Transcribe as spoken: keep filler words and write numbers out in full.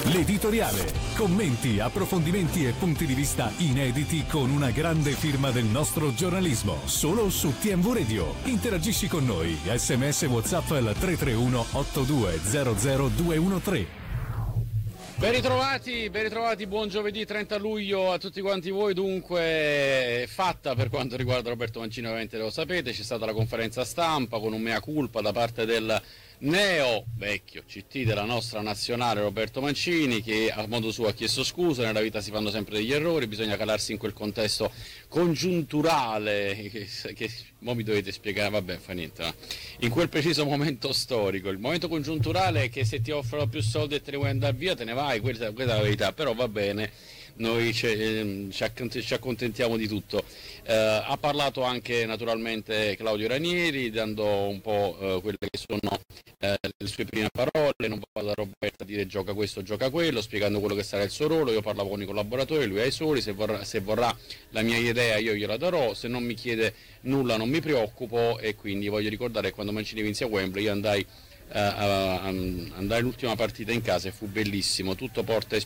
L'editoriale. Commenti, approfondimenti e punti di vista inediti con una grande firma del nostro giornalismo. Solo su T M V Radio. Interagisci con noi. S M S WhatsApp al tre tre uno otto due zero zero due uno tre. Ben ritrovati, ben ritrovati, buon giovedì trenta luglio a tutti quanti voi. Dunque, fatta per quanto riguarda Roberto Mancini, ovviamente lo sapete, c'è stata la conferenza stampa con un mea culpa da parte del neo vecchio C T della nostra nazionale Roberto Mancini, che a modo suo ha chiesto scusa. Nella vita si fanno sempre degli errori, bisogna calarsi in quel contesto congiunturale che, che mo mi dovete spiegare, vabbè, fa niente, no? In quel preciso momento storico, il momento congiunturale è che se ti offrono più soldi e te ne vuoi andare via, te ne vai, questa, questa è la verità, però va bene, noi ci, ci accontentiamo di tutto. Eh, ha parlato anche naturalmente Claudio Ranieri, dando un po' eh, quelle che sono eh, le sue prime parole. Non va da Roberto a dire gioca questo, gioca quello, spiegando quello che sarà il suo ruolo. Io parlavo con i collaboratori, lui ha i suoi, se vorrà, se vorrà la mia idea io gliela darò, se non mi chiede nulla non mi preoccupo. E quindi voglio ricordare che quando Mancini vinse a Wembley io andai Uh, uh, andai l'ultima partita in casa e fu bellissimo, tutto porta e